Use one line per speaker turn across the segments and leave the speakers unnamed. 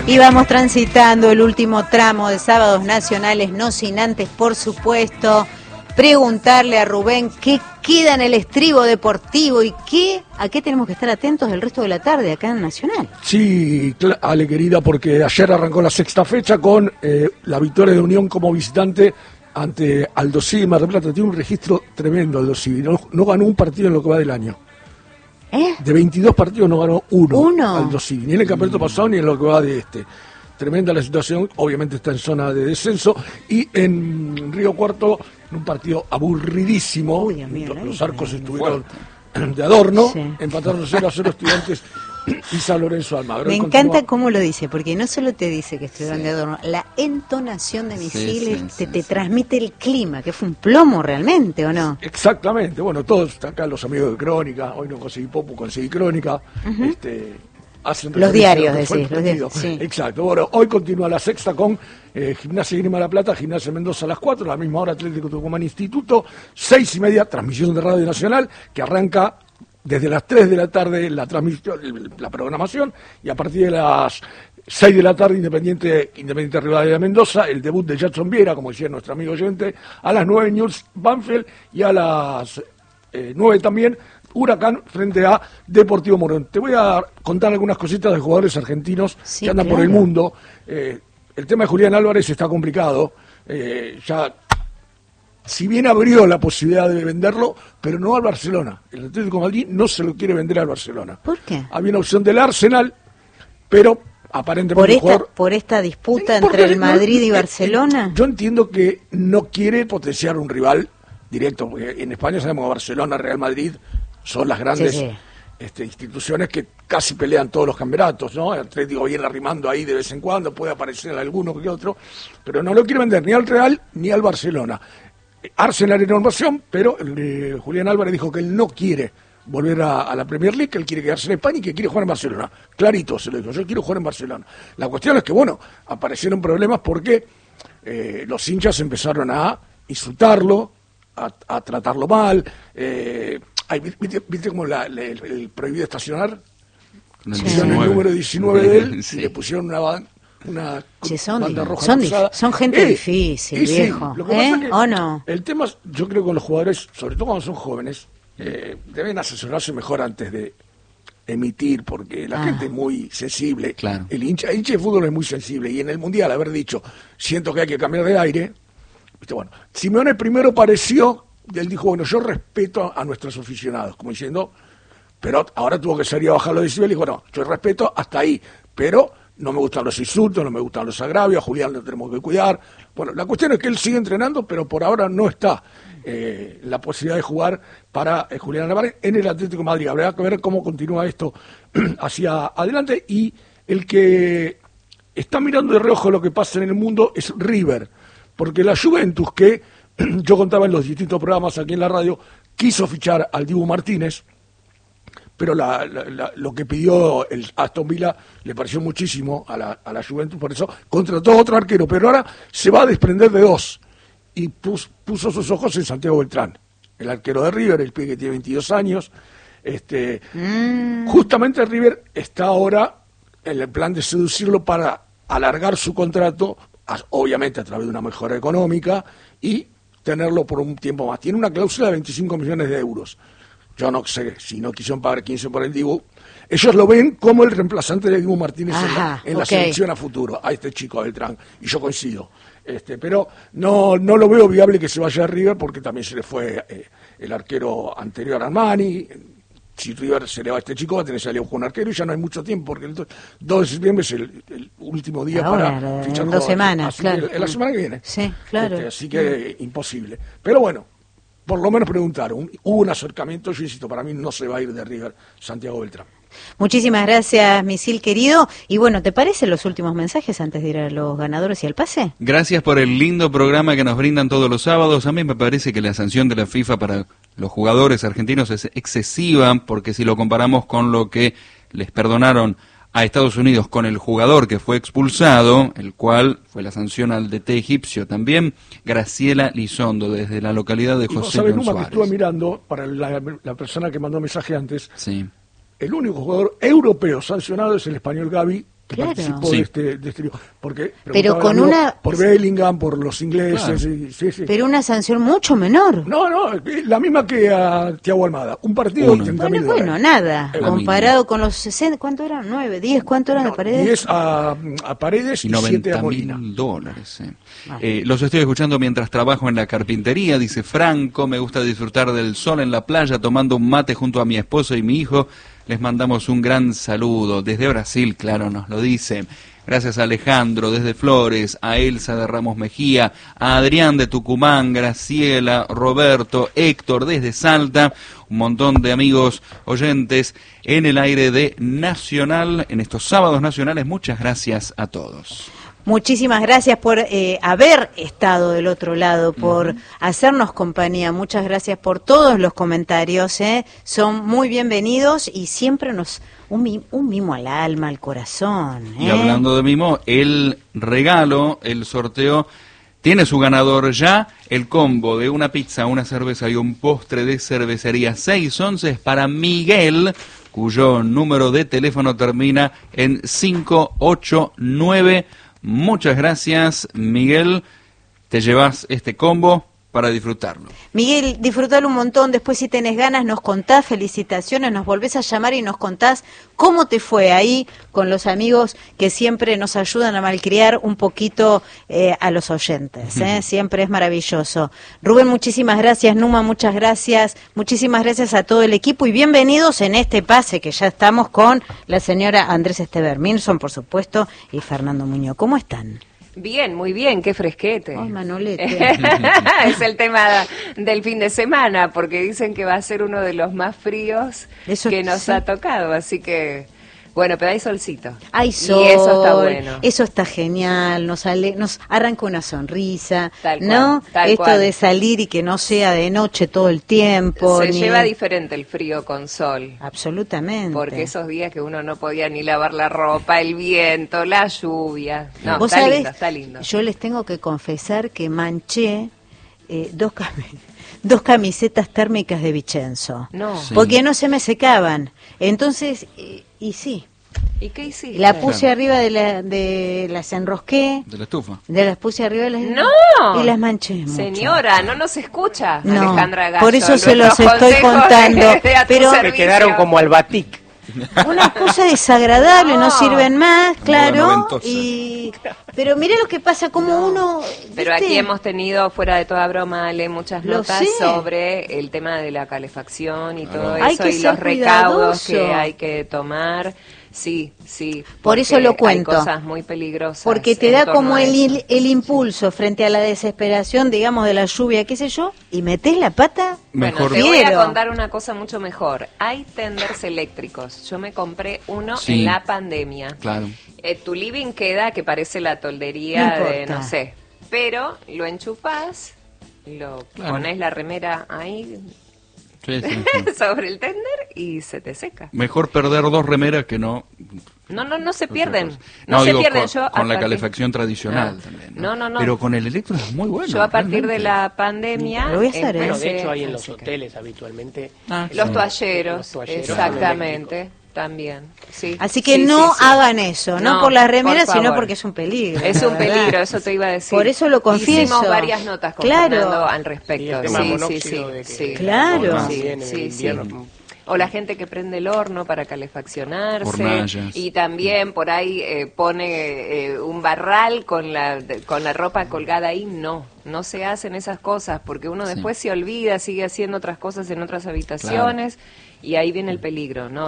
Y vamos transitando el último tramo de Sábados Nacionales, no sin antes, por supuesto, preguntarle a Rubén qué queda en el estribo deportivo y a qué tenemos que estar atentos el resto de la tarde acá en Nacional.
Sí, Ale querida, porque ayer arrancó la sexta fecha con la victoria de Unión como visitante ante Aldo Civi Mar del Plata. Tiene un registro tremendo Aldo Civi, no ganó un partido en lo que va del año. De 22 partidos no ganó uno. Aldo Civi, ni en el campeonato pasado ni en lo que va de este. Tremenda la situación, obviamente está en zona de descenso. Y en Río Cuarto, en un partido aburridísimo, los arcos estuvieron de adorno, sí. Empataron 0-0 Estudiantes y San Lorenzo Almagro.
Me encanta cómo lo dice, porque no solo te dice que estuvieron de adorno, la entonación de Misiles te transmite el clima, que fue un plomo realmente, ¿o no?
Exactamente, bueno, todos acá los amigos de Crónica, hoy no conseguí Popu, conseguí Crónica,
los diarios, decís, los diarios, sí.
Exacto, bueno, hoy continúa la sexta con Gimnasia y Grima La Plata, Gimnasia Mendoza a las 4, a la misma hora Atlético Tucumán Instituto, 6:30, transmisión de Radio Nacional, que arranca desde las 3 de la tarde la transmisión, la programación, y a partir de las 6 de la tarde Independiente Rivadavia de Mendoza, el debut de Jackson Viera, como decía nuestro amigo oyente, a las 9 News Banfield y a las 9 también Huracán frente a Deportivo Morón. Te voy a contar algunas cositas de jugadores argentinos que andan por el mundo. El tema de Julián Álvarez está complicado. Ya, si bien abrió la posibilidad de venderlo, pero no al Barcelona. El Atlético de Madrid no se lo quiere vender al Barcelona.
¿Por qué?
Había una opción del Arsenal, pero aparentemente
por esta disputa entre el Madrid y Barcelona.
Yo entiendo que no quiere potenciar un rival directo, porque en España sabemos que Barcelona, Real Madrid son las grandes instituciones que casi pelean todos los campeonatos, ¿no? El Atlético viene arrimando ahí de vez en cuando, puede aparecer alguno que otro, pero no lo quiere vender ni al Real ni al Barcelona. Arsenal era una opción, pero Julián Álvarez dijo que él no quiere volver a la Premier League, que él quiere quedarse en España y que quiere jugar en Barcelona. Clarito se lo dijo, yo quiero jugar en Barcelona. La cuestión es que, bueno, aparecieron problemas porque los hinchas empezaron a insultarlo, a tratarlo mal. ¿Viste como el prohibido estacionar? El número 19 de él, y le pusieron una banda roja.
Son gente difícil, viejo.
Lo que pasa es que
¿O no?
el tema, yo creo que con los jugadores, sobre todo cuando son jóvenes, deben asesorarse mejor antes de emitir, porque la gente es muy sensible.
Claro.
El hincha de fútbol es muy sensible, y en el Mundial haber dicho, siento que hay que cambiar de aire, bueno, Simeone primero pareció, él dijo, bueno, yo respeto a nuestros aficionados, como diciendo, pero ahora tuvo que salir a bajar los decibeles y dijo, no, yo respeto hasta ahí, pero no me gustan los insultos, no me gustan los agravios, a Julián lo tenemos que cuidar. Bueno, la cuestión es que él sigue entrenando, pero por ahora no está la posibilidad de jugar para Julián Álvarez en el Atlético de Madrid. Habrá que ver cómo continúa esto hacia adelante, y el que está mirando de reojo lo que pasa en el mundo es River, porque la Juventus, que yo contaba en los distintos programas aquí en la radio, quiso fichar al Dibu Martínez, pero lo que pidió el Aston Villa le pareció muchísimo a la Juventus, por eso contrató otro arquero, pero ahora se va a desprender de dos, y puso sus ojos en Santiago Beltrán, el arquero de River, el pibe que tiene 22 años. Justamente River está ahora en el plan de seducirlo para alargar su contrato, obviamente a través de una mejora económica, y tenerlo por un tiempo más. Tiene una cláusula de 25 millones de euros. Yo no sé, si no quisieron pagar 15 por el Dibu, ellos lo ven como el reemplazante de Dibu Martínez en la selección a futuro, a este chico, a Beltrán, y yo coincido. Pero no lo veo viable que se vaya a River, porque también se le fue el arquero anterior a Armani. Si River se le va a este chico, va a tener que salir un arquero, y ya no hay mucho tiempo, porque el 2 de septiembre es el último día
ahora,
para fichar
en 2 semanas, claro.
En la semana que viene.
Sí, claro.
Así que imposible. Pero bueno, por lo menos preguntaron. Hubo un acercamiento, yo insisto, para mí no se va a ir de River Santiago Beltrán.
Muchísimas gracias, Misil querido. Y bueno, ¿te parecen los últimos mensajes antes de ir a los ganadores y al pase?
Gracias por el lindo programa que nos brindan todos los sábados. A mí me parece que la sanción de la FIFA para los jugadores argentinos es excesiva, porque si lo comparamos con lo que les perdonaron a Estados Unidos con el jugador que fue expulsado, el cual fue la sanción al DT egipcio también, Graciela Lizondo, desde la localidad de José León Suárez.
Que estuve mirando, para la persona que mandó mensaje antes,
sí.
El único jugador europeo sancionado es el español Gavi, que
Claro.
participó
Sí.
de este libro. Porque
Pero
preguntaba
con
el amigo
una-
por Bellingham, por los ingleses,
Claro.
sí.
Pero una sanción mucho menor.
No, la misma que a Thiago Almada. Un partido
Uno.
de 30.000
Bueno,
dólares.
nada.
La
Comparado con los 60, ¿cuánto eran? 9, 10, ¿cuánto eran de Paredes?
10 a Paredes
Y
y 7 a Molina.
$90,000. Los estoy escuchando mientras trabajo en la carpintería, dice Franco. Me gusta disfrutar del sol en la playa tomando un mate junto a mi esposo y mi hijo. Les mandamos un gran saludo. Desde Brasil, claro, nos lo dice. Gracias a Alejandro desde Flores, a Elsa de Ramos Mejía, a Adrián de Tucumán, Graciela, Roberto, Héctor desde Salta, un montón de amigos oyentes en el aire de Nacional, en estos sábados nacionales. Muchas gracias a todos.
Muchísimas gracias por haber estado del otro lado, por hacernos compañía. Muchas gracias por todos los comentarios. Son muy bienvenidos y siempre un mimo al alma, al corazón.
Y hablando de mimo, el regalo, el sorteo, tiene su ganador ya. El combo de una pizza, una cerveza y un postre de cervecería 611 es para Miguel, cuyo número de teléfono termina en 589. Muchas gracias, Miguel. Te llevas este combo para disfrutarlo.
Miguel, disfrutalo un montón. Después, si tenés ganas, nos contás. Felicitaciones, nos volvés a llamar y nos contás cómo te fue ahí con los amigos que siempre nos ayudan a malcriar un poquito a los oyentes. Siempre es maravilloso. Rubén, muchísimas gracias. Numa, muchas gracias. Muchísimas gracias a todo el equipo y bienvenidos en este pase que ya estamos con la señora Andrés Esteber Milson, por supuesto, y Fernando Muñoz. ¿Cómo están?
Bien, muy bien, qué fresquete.
Ay, Manolete.
Es el tema del fin de semana, porque dicen que va a ser uno de los más fríos
Eso
que nos
sí.
ha tocado, así que, bueno, pero hay solcito.
Hay sol,
Y eso está bueno.
eso está genial, nos arranca una sonrisa,
Tal cual,
¿no?
tal
Esto
cual.
de salir y que no sea de noche todo el tiempo.
Se
ni-
lleva diferente el frío con sol.
Absolutamente.
Porque esos días que uno no podía ni lavar la ropa, el viento, la lluvia. No,
¿Vos
está
sabés?
lindo, está lindo.
Yo les tengo que confesar que manché dos camisetas térmicas de Vicenzo.
No.
Sí.
Porque no se me secaban. Entonces, y sí,
¿Y qué hiciste?
la puse
Claro.
arriba de las enrosqué.
De la estufa.
Las puse arriba de las...
¡No!
Y las manché mucho.
Señora, no nos escucha,
No,
Alejandra Gallo.
por eso se los
Nuestros
estoy
consejos
contando,
a tu
pero-
Me
servicio.
quedaron como al batik.
Una cosa desagradable, no
No.
sirven más, claro.
noventosa.
Pero mire lo que pasa, como uno...
Pero
¿viste?
aquí hemos tenido, fuera de toda broma, Ale, muchas
Lo
notas
sé.
sobre el tema de la calefacción y todo
Hay
eso,
que
y
ser
los recaudos
cuidadoso.
que hay que tomar. Sí, sí.
Por eso
porque
lo cuento.
Hay cosas muy peligrosas.
Porque te
en
da
torno
como
a eso.
el impulso frente a la desesperación, digamos, de la lluvia, qué sé yo, y metés la pata.
Mejor.
Bueno, te voy a
Fiero.
contar una cosa mucho mejor. Hay tenders eléctricos. Yo me compré uno
Sí.
en la pandemia.
Claro.
Tu living queda que parece la
No
toldería de,
importa.
no sé. Pero lo enchufás, lo
Claro.
pones la remera ahí
Sí, sí, sí.
sobre el tender y se te seca.
Mejor perder dos remeras que no...
No se
otra
pierden.
cosa.
No, se
digo,
pierden.
con,
Yo
con la
a partir-
calefacción tradicional
Ah.
también.
No.
Pero con el electro es muy bueno.
Yo a partir de
realmente.
la pandemia
Lo voy a hacer,
Bueno,
empecé
de hecho hay en
a
los
secar.
hoteles habitualmente.
Ah,
Los
sí.
toalleros,
Los toalleros
exactamente, también. Sí.
Así que
Sí,
no
sí, sí.
hagan eso, no,
No,
por las remeras,
por
sino
favor.
porque es un peligro.
Es
la
un
verdad.
peligro, eso te iba a decir.
Por eso lo confieso.
Hicimos varias notas con
Claro.
Fernando al
Y
respecto.
el tema
Sí, sí,
monóxido de que
sí.
Claro.
también en
Sí,
el
sí.
invierno.
O la gente que prende el horno para calefaccionarse.
Hornallas.
Y también por ahí pone un barral con la ropa colgada ahí. No se hacen esas cosas porque uno
Sí.
después se olvida, sigue haciendo otras cosas en otras habitaciones y ahí viene el peligro. No.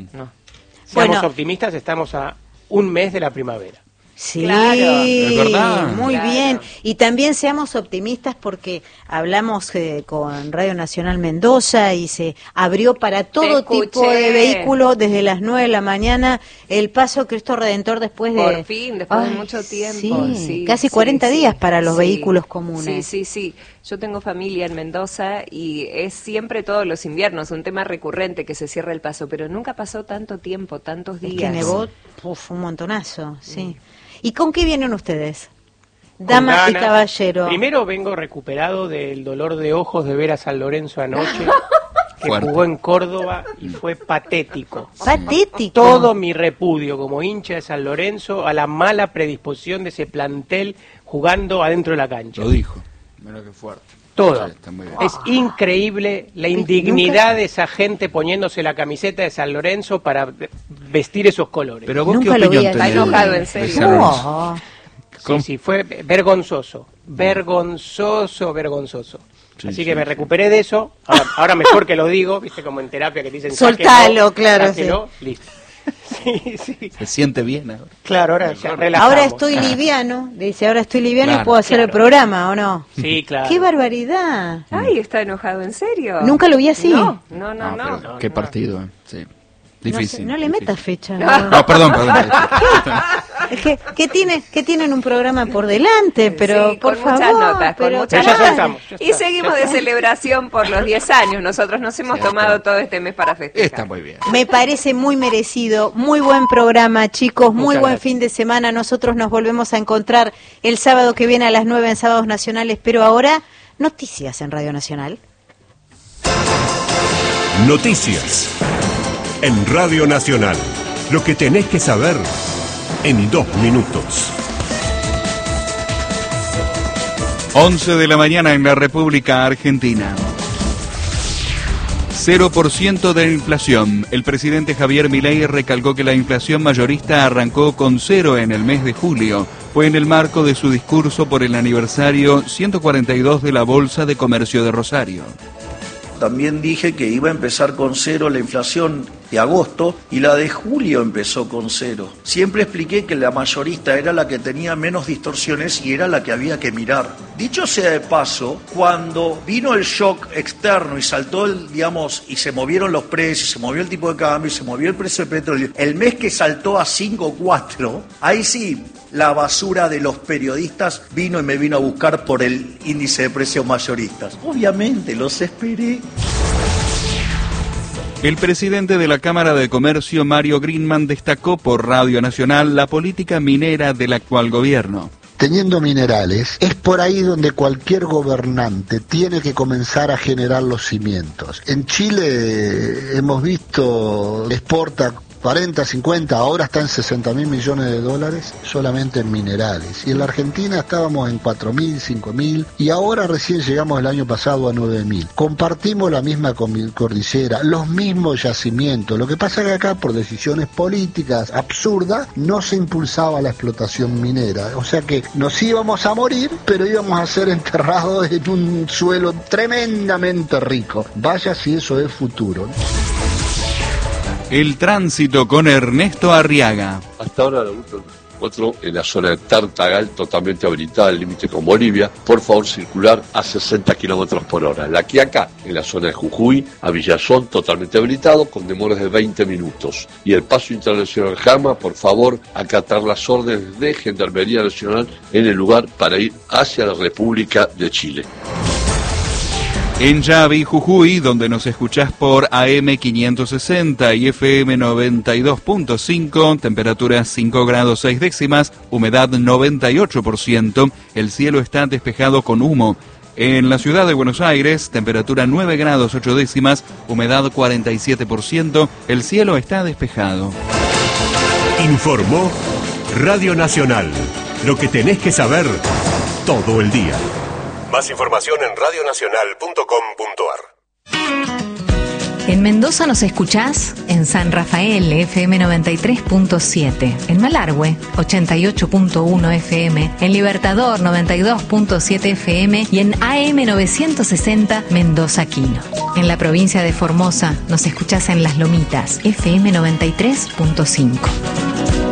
Seamos
Bueno.
optimistas, estamos a un mes de la primavera.
Sí,
Claro.
Es verdad.
muy
Claro.
bien. Y también seamos optimistas porque hablamos con Radio Nacional Mendoza y se abrió para todo
escuché.
tipo de vehículos desde las 9 de la mañana el paso Cristo Redentor después de...
Por fin, después de
Ay,
mucho tiempo.
sí,
Sí,
casi
sí,
40
sí.
días para los
Sí.
vehículos comunes.
Sí. Yo tengo familia en Mendoza y es siempre todos los inviernos un tema recurrente que se cierra el paso, pero nunca pasó tanto tiempo, tantos
Es
días.
que nevó un montonazo, sí. ¿Y con qué vienen ustedes? Dama
Con
y
ganas.
caballero.
Primero vengo recuperado del dolor de ojos de ver a San Lorenzo anoche. que
Fuerte.
jugó en Córdoba y fue patético.
Patético.
Todo mi repudio como hincha de San Lorenzo a la mala predisposición de ese plantel jugando adentro de la cancha.
Lo dijo. Mira qué fuerte.
Todo.
Sí, está muy bien.
Es increíble la indignidad de esa gente poniéndose la camiseta de San Lorenzo para vestir esos colores.
Pero vos,
Nunca
¿qué
lo vi
opinión
así.
tenés
Está enojado,
de
en serio.
San Lorenzo?
No.
Sí, sí, fue vergonzoso. Vergonzoso.
Sí,
Así
sí,
que me
sí.
recuperé de eso. Ahora mejor que lo digo, viste, como en terapia que te dicen
Soltalo,
sáquelo,
claro,
sáquelo, listo. Sí, sí.
Se siente bien ahora.
Claro, ahora ya relajamos.
Ahora estoy liviano, dice, ahora estoy liviano y
Claro.
puedo hacer el
Claro.
programa, ¿o no?
Sí, claro.
¡Qué barbaridad!
Ay, está enojado, ¿en serio?
Nunca lo vi así.
No.
Pero qué partido, Sí. Difícil.
No le
difícil.
metas fecha.
No, perdón.
Es que tienen un programa por delante, pero
Sí,
por
con
favor.
muchas notas, con
pero
muchas
ya
pará.
soltamos. Ya
Y
está,
seguimos
ya
de
está.
celebración por los 10 años. Nosotros nos hemos
Sí,
tomado
está.
todo este mes para festejar.
Está muy bien.
Me parece muy merecido, muy buen programa, chicos, muy
Muchas
buen
gracias.
fin de semana. Nosotros nos volvemos a encontrar el sábado que viene a las 9 en Sábados Nacionales, pero ahora, noticias en Radio Nacional.
Noticias en Radio Nacional. Lo que tenés que saber en 2 minutos.
11 de la mañana en la República Argentina. 0% de inflación. El presidente Javier Milei recalcó que la inflación mayorista arrancó con 0 en el mes de julio. Fue en el marco de su discurso por el aniversario 142 de la Bolsa de Comercio de Rosario.
También dije que iba a empezar con 0 la inflación de agosto y la de julio empezó con 0. Siempre expliqué que la mayorista era la que tenía menos distorsiones y era la que había que mirar. Dicho sea de paso, cuando vino el shock externo y saltó y se movieron los precios, se movió el tipo de cambio, se movió el precio del petróleo, el mes que saltó a 5.4, ahí sí, la basura de los periodistas vino y me vino a buscar por el índice de precios mayoristas. Obviamente, los esperé.
El presidente de la Cámara de Comercio, Mario Greenman, destacó por Radio Nacional la política minera del actual gobierno.
Teniendo minerales, es por ahí donde cualquier gobernante tiene que comenzar a generar los cimientos. En Chile hemos visto, exporta 40, 50, ahora está en 60.000 millones de dólares solamente en minerales. Y en la Argentina estábamos en 4.000, 5.000 y ahora recién llegamos el año pasado a 9.000. Compartimos la misma cordillera, los mismos yacimientos. Lo que pasa es que acá por decisiones políticas absurdas no se impulsaba la explotación minera. O sea que nos íbamos a morir, pero íbamos a ser enterrados en un suelo tremendamente rico. Vaya si eso es futuro.
El tránsito con Ernesto Arriaga.
Hasta ahora la ruta 4 en la zona de Tartagal totalmente habilitada al límite con Bolivia. Por favor, circular a 60 kilómetros por hora. La que acá, en la zona de Jujuy, a Villazón, totalmente habilitado con demoras de 20 minutos. Y el paso internacional Jama, por favor, acatar las órdenes de Gendarmería Nacional en el lugar para ir hacia la República de Chile.
En Yavi, Jujuy, donde nos escuchás por AM 560 y FM 92.5, temperatura 5 grados 6 décimas, humedad 98%, el cielo está despejado con humo. En la ciudad de Buenos Aires, temperatura 9 grados 8 décimas, humedad 47%, el cielo está despejado.
Informó Radio Nacional. Lo que tenés que saber todo el día. Más información en radionacional.com.ar.
En Mendoza nos escuchás en San Rafael, FM 93.7, en Malargüe, 88.1 FM, en Libertador, 92.7 FM y en AM 960 Mendoza Quino. En la provincia de Formosa nos escuchás en Las Lomitas, FM 93.5.